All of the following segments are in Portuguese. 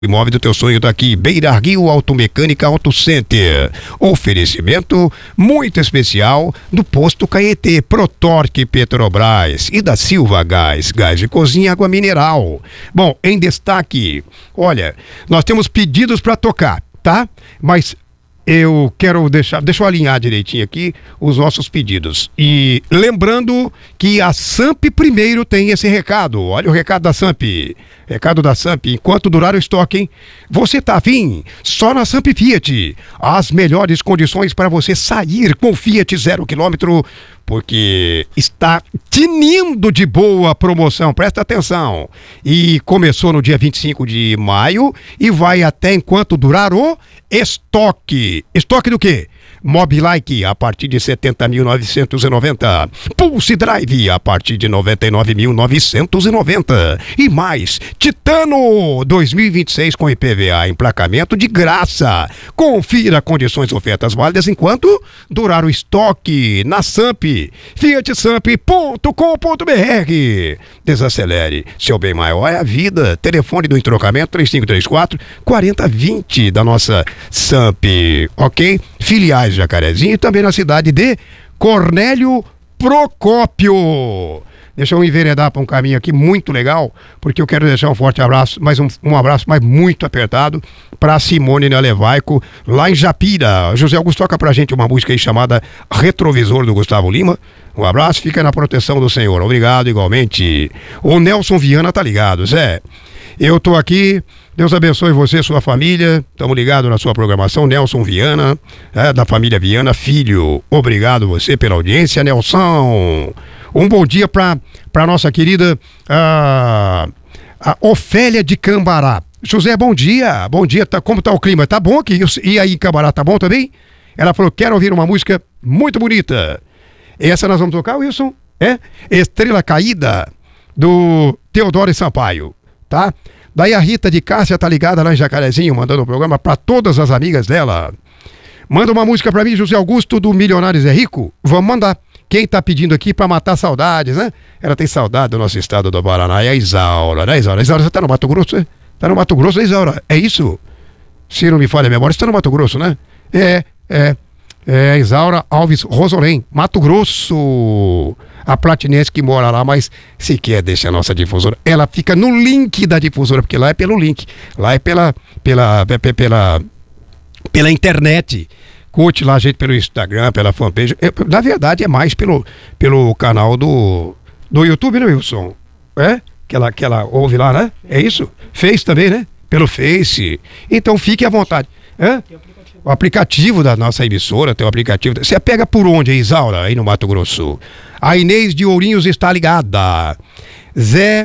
Imóvel do teu sonho tá aqui, Beira Rio Automecânica Auto Center. Oferecimento muito especial do Posto Caetê, Protorque Petrobras e da Silva Gás, gás de cozinha, água mineral. Bom, em destaque, olha, nós temos pedidos para tocar, tá? Mas eu quero deixa eu alinhar direitinho aqui os nossos pedidos. E lembrando que a Samp primeiro tem esse recado. Olha o recado da Samp. Recado da Samp, enquanto durar o estoque, hein? Você tá afim? Só na Samp Fiat. As melhores condições para você sair com Fiat 0 km, porque está tinindo de boa promoção, presta atenção. E começou no dia 25 de maio e vai até enquanto durar o estoque. Estoque do quê? Mobilike a partir de 70.990. Pulse Drive a partir de 99.990. E mais, Titano 2026 com IPVA, emplacamento de graça. Confira condições e ofertas válidas enquanto durar o estoque na Samp. fiatsamp.com.br. Desacelere, seu bem maior é a vida. Telefone do entrocamento 3534-4020 da nossa Samp, ok? Filiais Jacarezinho e também na cidade de Cornélio Procópio. Deixa eu enveredar para um caminho aqui muito legal, porque eu quero deixar um forte abraço, mais um abraço, mas muito apertado, para Simone Nalevaico, lá em Japira. José Augusto, toca pra gente uma música aí chamada Retrovisor, do Gustavo Lima. Um abraço, fica na proteção do Senhor. Obrigado, igualmente. O Nelson Viana tá ligado, Zé. Eu tô aqui, Deus abençoe você e sua família, estamos ligados na sua programação, Nelson Viana, da família Viana, filho, obrigado você pela audiência, Nelson. Um bom dia para nossa querida a Ofélia de Cambará. José, bom dia, como tá o clima? Tá bom aqui? E aí, Cambará, tá bom também? Ela falou, quero ouvir uma música muito bonita. Essa nós vamos tocar, Wilson? Estrela Caída, do Teodoro Sampaio. Tá? Daí a Rita de Cássia tá ligada lá em Jacarezinho, mandando o programa para todas as amigas dela. Manda uma música para mim, José Augusto, do Milionários é Rico. Vamos mandar. Quem tá pedindo aqui para matar saudades, né? Ela tem saudade do nosso estado do Paraná. É a Isaura, né, Isaura? Isaura, você tá no Mato Grosso, né? Tá no Mato Grosso, né, Isaura? É isso? Se não me falha a memória, você tá no Mato Grosso, né? Isaura Alves Rosolém, Mato Grosso. A platinense que mora lá, mas se quer deixar a nossa difusora, ela fica no link da difusora, porque lá é pelo link, lá é pela internet. Curte lá a gente pelo Instagram, pela fanpage. Na verdade é mais pelo canal do YouTube, né, Wilson? Que ela ouve lá, né? É isso? Face também, né? Pelo Face. Então fique à vontade. O aplicativo da nossa emissora, tem o aplicativo. Você pega por onde, aí, Isaura, aí no Mato Grosso? A Inês de Ourinhos está ligada. Zé,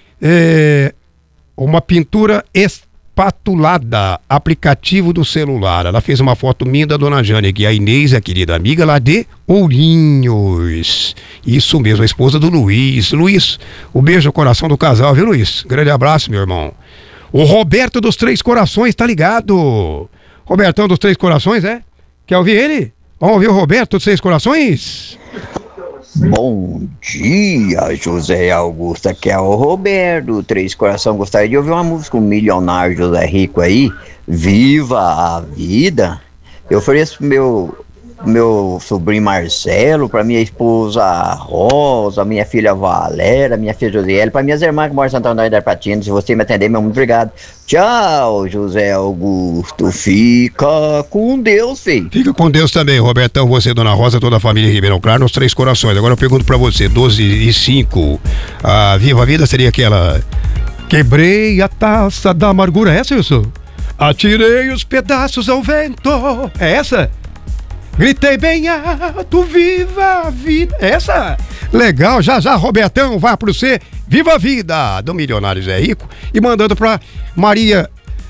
uma pintura espatulada, aplicativo do celular. Ela fez uma foto minha da dona Jane, que a Inês é a querida amiga lá de Ourinhos. Isso mesmo, a esposa do Luiz. Luiz, o beijo no coração do casal, viu, Luiz? Grande abraço, meu irmão. O Roberto dos Três Corações tá ligado. Robertão dos Três Corações, Quer ouvir ele? Vamos ouvir o Roberto dos Três Corações? Bom dia, José Augusto, aqui é o Roberto, Três Coração. Gostaria de ouvir uma música, o Milionário José Rico aí, Viva a Vida. Eu ofereço pro meu sobrinho Marcelo, pra minha esposa Rosa, minha filha Valéria, minha filha Josiele, pra minhas irmãs que moram em Santo Antônio da Arpatina. Se você me atender, meu muito obrigado. Tchau, José Augusto. Fica com Deus, filho. Fica com Deus também, Robertão, você, Dona Rosa, toda a família Ribeirão Claro, nos Três Corações. Agora eu pergunto pra você, 12:05, a Viva a Vida seria aquela... Quebrei a taça da amargura, é essa, Wilson? Atirei os pedaços ao vento. É essa? Gritei bem alto, viva a vida. Essa? Legal, já, Robertão, vai pro você. Viva a Vida, do Milionários é Rico. E mandando pra Maria,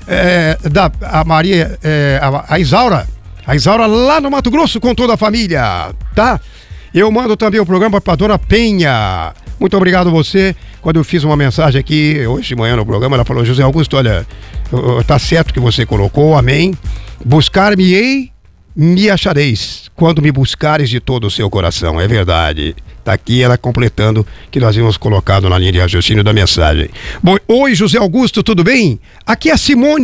a Isaura. A Isaura lá no Mato Grosso com toda a família, tá? Eu mando também o programa pra Dona Penha. Muito obrigado a você. Quando eu fiz uma mensagem aqui, hoje de manhã no programa, ela falou, José Augusto, olha, tá certo que você colocou, amém. Buscar-me-ei, me achareis, quando me buscares de todo o seu coração. É verdade. Tá aqui ela completando que nós vimos colocado na linha de raciocínio da mensagem. Bom, oi José Augusto, tudo bem? Aqui é a Simone